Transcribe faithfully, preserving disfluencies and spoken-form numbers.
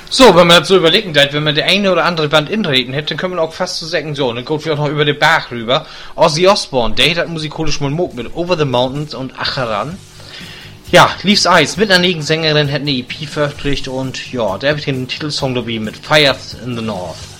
So, wenn man das so überlegen darf, wenn man die eine oder andere Band intreten hätte, dann können wir auch fast so sagen, so, dann geht wir auch noch über den Berg rüber. Ozzy Osbourne, der hat musikalisch mal Moog mit Over the Mountains und Acheran. Ja, Leaves Eyes mit einer Negensängerin hat eine E P veröffentlicht und ja, der hat den Titelsong dabei mit Fires in the North.